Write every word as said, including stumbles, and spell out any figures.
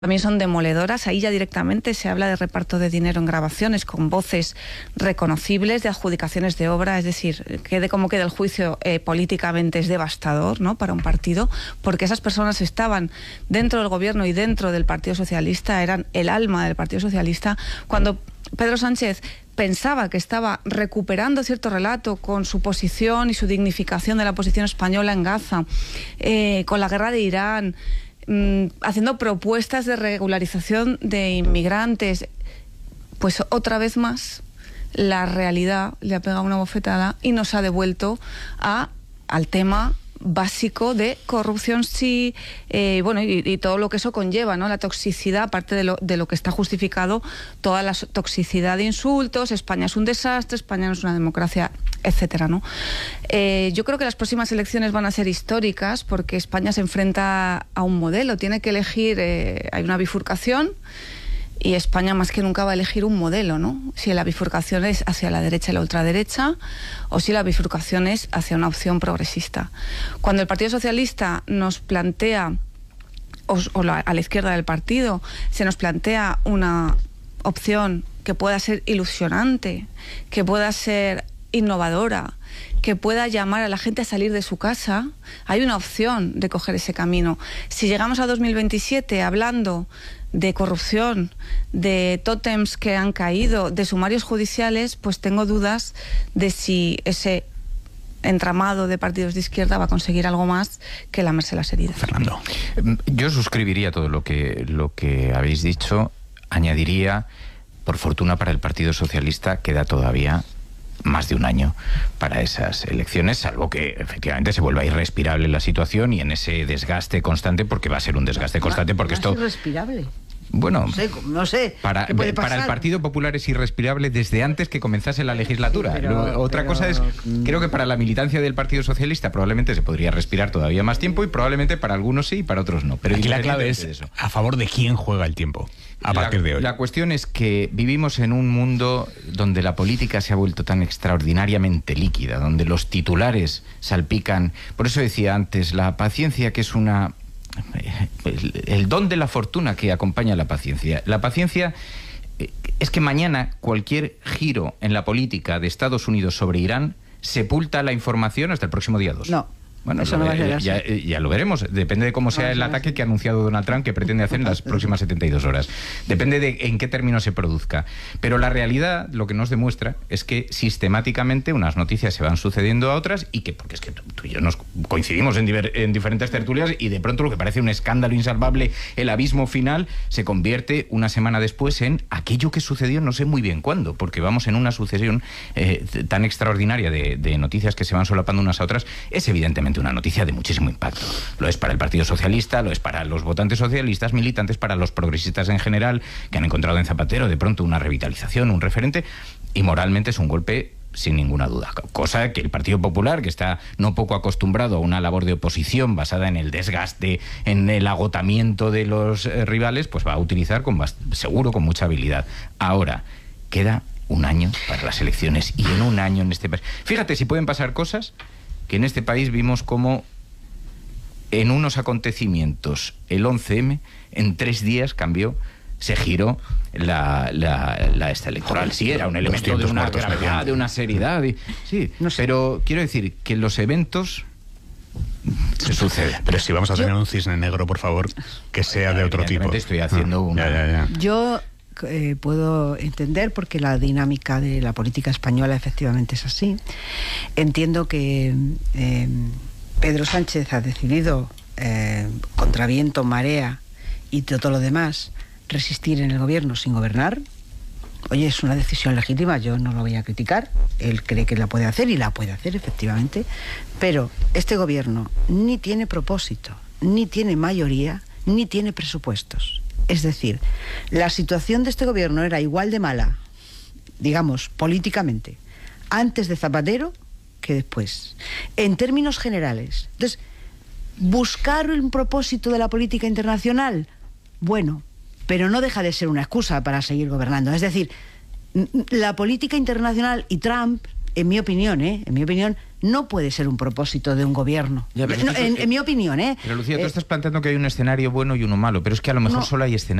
también son demoledoras. Ahí ya directamente se habla de reparto de dinero en grabaciones con voces reconocibles, de adjudicaciones de obra, es decir, quede como quede el juicio, eh, políticamente es devastador, ¿no?, para un partido, porque esas personas estaban dentro del gobierno y dentro del Partido Socialista, eran el alma del Partido Socialista. Cuando Pedro Sánchez pensaba que estaba recuperando cierto relato con su posición y su dignificación de la posición española en Gaza, eh, con la guerra de Irán, haciendo propuestas de regularización de inmigrantes, pues otra vez más la realidad le ha pegado una bofetada y nos ha devuelto a, al tema básico de corrupción, sí, eh, bueno, y, y todo lo que eso conlleva, ¿no? La toxicidad, aparte de lo, de lo que está justificado, toda la toxicidad de insultos, España es un desastre, España no es una democracia, etcétera, ¿no? Eh, yo creo que las próximas elecciones van a ser históricas porque España se enfrenta a un modelo, tiene que elegir, eh, hay una bifurcación, y España más que nunca va a elegir un modelo, ¿no? Si la bifurcación es hacia la derecha y la ultraderecha, o si la bifurcación es hacia una opción progresista. Cuando el Partido Socialista nos plantea, o, o la, a la izquierda del partido, se nos plantea una opción que pueda ser ilusionante, que pueda ser innovadora, que pueda llamar a la gente a salir de su casa, hay una opción de coger ese camino. Si llegamos a dos mil veintisiete hablando de corrupción, de tótems que han caído, de sumarios judiciales, pues tengo dudas de si ese entramado de partidos de izquierda va a conseguir algo más que lamerse las heridas. Fernando. Yo suscribiría todo lo que, lo que habéis dicho. Añadiría, por fortuna para el Partido Socialista, queda todavía más de un año para esas elecciones, salvo que efectivamente se vuelva irrespirable la situación y en ese desgaste constante, porque va a ser un desgaste constante, porque esto... irrespirable. Bueno, no sé, no sé para, para el Partido Popular es irrespirable desde antes que comenzase la legislatura. Sí, pero, Lo, otra pero, cosa es, creo que para la militancia del Partido Socialista probablemente se podría respirar todavía más tiempo y probablemente para algunos sí y para otros no. Pero aquí la clave es eso, a favor de quién juega el tiempo a partir la, de hoy. La cuestión es que vivimos en un mundo donde la política se ha vuelto tan extraordinariamente líquida, donde los titulares salpican. Por eso decía antes, la paciencia, que es una... El, el don de la fortuna que acompaña a la paciencia. La paciencia es que mañana cualquier giro en la política de Estados Unidos sobre Irán sepulta la información hasta el próximo día dos. No. Bueno, eso no va a ser así. Ya, ya lo veremos. Depende de cómo sea no, el ataque así. que ha anunciado Donald Trump, que pretende hacer en las próximas setenta y dos horas. Depende de en qué término se produzca. Pero la realidad, lo que nos demuestra, es que sistemáticamente unas noticias se van sucediendo a otras y que, porque es que tú, tú y yo nos coincidimos en, diver, en diferentes tertulias y de pronto lo que parece un escándalo insalvable, el abismo final, se convierte una semana después en aquello que sucedió no sé muy bien cuándo, porque vamos en una sucesión eh, tan extraordinaria de, de noticias que se van solapando unas a otras. Es evidentemente una noticia de muchísimo impacto. Lo es para el Partido Socialista, lo es para los votantes socialistas, militantes, para los progresistas en general, que han encontrado en Zapatero de pronto una revitalización, un referente, y moralmente es un golpe sin ninguna duda. Cosa que el Partido Popular, que está no poco acostumbrado a una labor de oposición basada en el desgaste, en el agotamiento de los eh, rivales, pues va a utilizar con seguro con mucha habilidad. Ahora, queda un año para las elecciones y en un año en este país. Fíjate si pueden pasar cosas que en este país vimos como en unos acontecimientos el once eme, en tres días cambió, se giró la, la, la esta electoral. Sí, era un elemento de una gravedad, de una seriedad. Y, sí, no sé. Pero quiero decir que los eventos se suceden. Pero si vamos a tener Yo, un cisne negro, por favor, que sea de otro tipo. Estoy haciendo ah, una... Ya, ya, ya. Yo... Eh, puedo entender porque la dinámica de la política española efectivamente es así. Entiendo que eh, Pedro Sánchez ha decidido eh, contra viento, marea y todo lo demás resistir en el gobierno sin gobernar. Oye, es una decisión legítima, yo no lo voy a criticar. Él cree que la puede hacer y la puede hacer efectivamente, pero este gobierno ni tiene propósito, ni tiene mayoría, ni tiene presupuestos. Es decir, la situación de este gobierno era igual de mala, digamos, políticamente, antes de Zapatero que después, en términos generales. Entonces, buscar un propósito de la política internacional, bueno, pero no deja de ser una excusa para seguir gobernando. Es decir, la política internacional y Trump, en mi opinión, ¿eh? en mi opinión, no puede ser un propósito de un gobierno. Ya, pero No, es que- en, en mi opinión, ¿eh? Pero Lucía, tú Eh, estás planteando que hay un escenario bueno y uno malo, pero es que a lo mejor no. solo hay escenarios.